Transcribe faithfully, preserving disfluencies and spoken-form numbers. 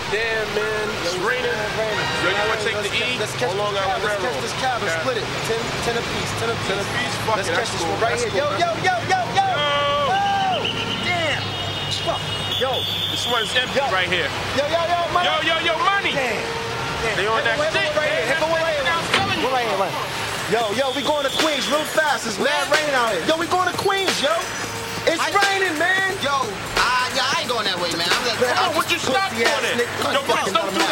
Damn, man. It's raining. Yo, you want to take the E? Let's catch Long Island Let's Railroad. catch this cab and split it. Ten, ten apiece. Ten apiece. Ten apiece? Fuck Let's it. catch That's this cool. one right That's here. cool. Yo, yo, yo, yo, yo. Yo. Oh, damn. Fuck. Yo. This one's empty Yo. right here. Yo, yo, yo, money. Yo, yo, yo, money. Damn. Damn. They on that Hit the shit, one right here. man. Hit the one right here. That's what I'm telling you. One right here, right. Yo, yo, we going to Queens real fast. It's mad raining out here. Yo, we going to Queens, yo. It's I- raining, man. Yo, uh, yeah, I ain't going that way, man. I'm like, Man, Oh, what you stop pussy doing ass it? nigga. Yo, bro, Fucking don't do